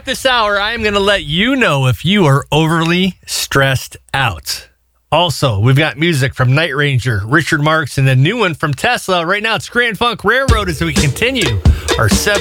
up this hour, I am going to let you know if you are overly stressed out. Also, we've got music from Night Ranger, Richard Marx, and a new one from Tesla. Right now, it's Grand Funk Railroad as we continue our 7